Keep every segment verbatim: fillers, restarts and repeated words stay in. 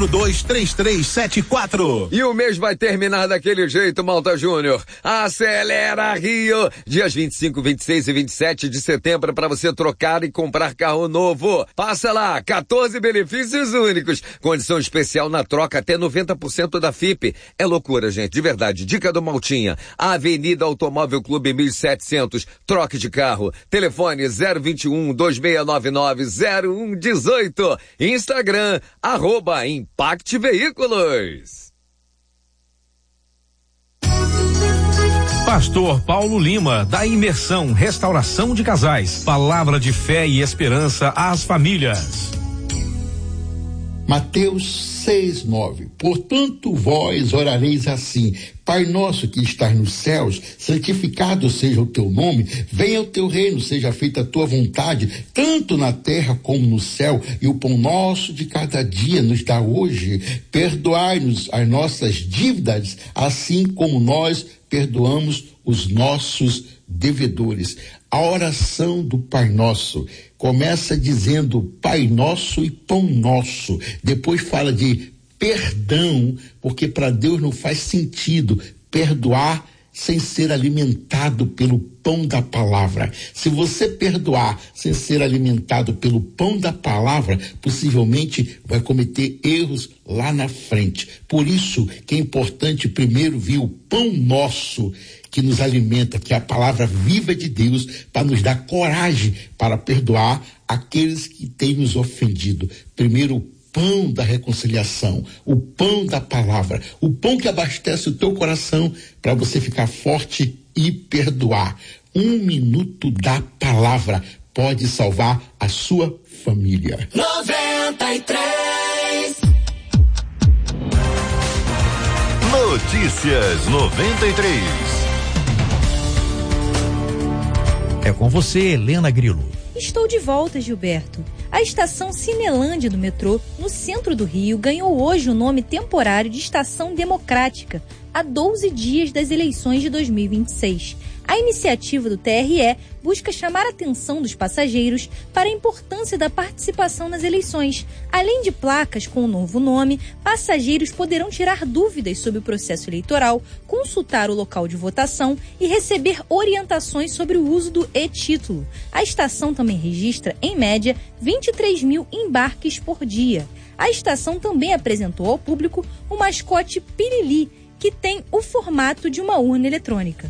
quatro dois três três sete quatro. E o mês vai terminar daquele jeito, Malta Júnior. Acelera Rio. Dias vinte e cinco, vinte e seis e vinte e sete de setembro para você trocar e comprar carro novo. Passa lá, quatorze benefícios únicos. Condição especial na troca até noventa por cento da F I P. É loucura, gente, de verdade. Dica do Maltinha. Avenida Automóvel Clube mil e setecentos. Troque de carro. Telefone zero vinte e um, dois seis nove nove, zero um um oito. Instagram, arroba Impact Veículos. Pastor Paulo Lima, da Imersão Restauração de Casais. Palavra de fé e esperança às famílias. Mateus seis, nove. Portanto, vós orareis assim: Pai nosso que estás nos céus, santificado seja o teu nome, venha o teu reino, seja feita a tua vontade, tanto na terra como no céu, e o pão nosso de cada dia nos dá hoje. Perdoai-nos as nossas dívidas, assim como nós perdoamos os nossos devedores. A oração do Pai Nosso começa dizendo Pai Nosso e Pão Nosso. Depois fala de perdão, porque para Deus não faz sentido perdoar sem ser alimentado pelo pão da palavra. Se você perdoar sem ser alimentado pelo pão da palavra, possivelmente vai cometer erros lá na frente. Por isso que é importante primeiro vir o pão nosso que nos alimenta, que é a palavra viva de Deus, para nos dar coragem para perdoar aqueles que têm nos ofendido. Primeiro, o pão da reconciliação, o pão da palavra, o pão que abastece o teu coração para você ficar forte e perdoar. Um minuto da palavra pode salvar a sua família. noventa e três Notícias noventa e três. É com você, Helena Grilo. Estou de volta, Gilberto. A estação Cinelândia do metrô, no centro do Rio, ganhou hoje o nome temporário de Estação Democrática, a doze dias das eleições de dois mil e vinte e seis. A iniciativa do T R E busca chamar a atenção dos passageiros para a importância da participação nas eleições. Além de placas com o novo nome, passageiros poderão tirar dúvidas sobre o processo eleitoral, consultar o local de votação e receber orientações sobre o uso do e-título. A estação também registra, em média, vinte e três mil embarques por dia. A estação também apresentou ao público o mascote Pirili, que tem o formato de uma urna eletrônica.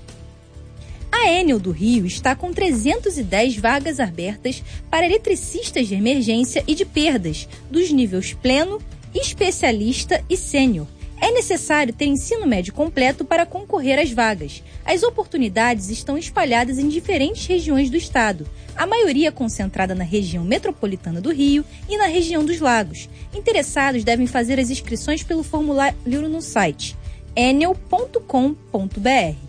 A Enel do Rio está com trezentas e dez vagas abertas para eletricistas de emergência e de perdas, dos níveis pleno, especialista e sênior. É necessário ter ensino médio completo para concorrer às vagas. As oportunidades estão espalhadas em diferentes regiões do estado, a maioria concentrada na região metropolitana do Rio e na região dos Lagos. Interessados devem fazer as inscrições pelo formulário no site enel ponto com ponto b r.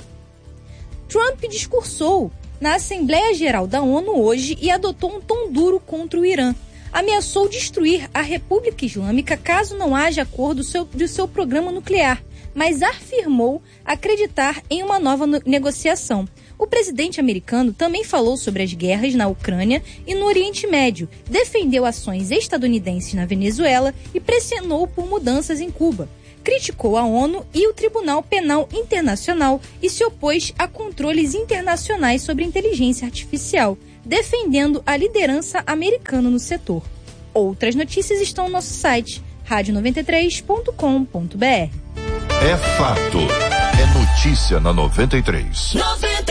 Trump discursou na Assembleia Geral da ONU hoje e adotou um tom duro contra o Irã. Ameaçou destruir a República Islâmica caso não haja acordo do seu, do seu programa nuclear, mas afirmou acreditar em uma nova no- negociação. O presidente americano também falou sobre as guerras na Ucrânia e no Oriente Médio, defendeu ações estadunidenses na Venezuela e pressionou por mudanças em Cuba. Criticou a ONU e o Tribunal Penal Internacional e se opôs a controles internacionais sobre inteligência artificial, defendendo a liderança americana no setor. Outras notícias estão no nosso site, rádio noventa e três ponto com ponto b r. É fato. É notícia na noventa e três. noventa